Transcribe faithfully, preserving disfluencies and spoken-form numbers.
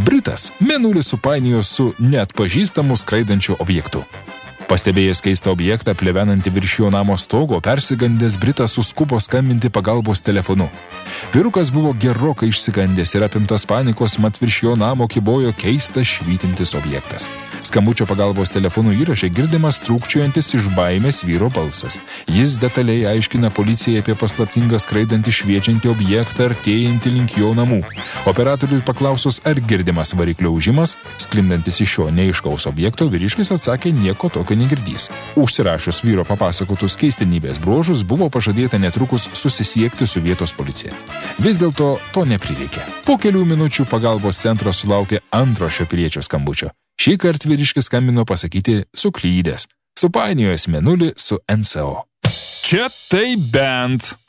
Britas mėnulį supainiojo su neatpažįstamu skraidančiu objektu. Pastebėjęs keistą objektą plevenantį virš jo namo stogo, persigandęs Britas suskubo skambinti pagalbos telefonu. Vyrukas buvo gerokai išsigandęs ir apimtas panikos, mat virš jo namo kybojo keistas švytintis objektas. Skambučio pagalbos telefonų įraše girdimas trūkčiojantis iš baimės vyro balsas. Jis detaliai aiškina policijai apie paslaptingą skraidantį šviečiantį objektą artėjantį link jo namų. Operatoriui paklausus, ar girdimas variklio ūžimas, sklindantis iš šio neaiškaus objekto, vyriškis atsakė nieko tokio negirdys. Užsirašius vyro papasakotus keistenybės bruožus, buvo pažadėta netrukus susisiekti su vietos policija. Vis dėlto to neprireikė. Po kelių minučių pagalbos centras sulaukė antro šio piliečio skambučio. Šį kartą vyriškis skambino pasakyti suklydęs, supainiojęs mėnulį su N S O. Čia tai bent.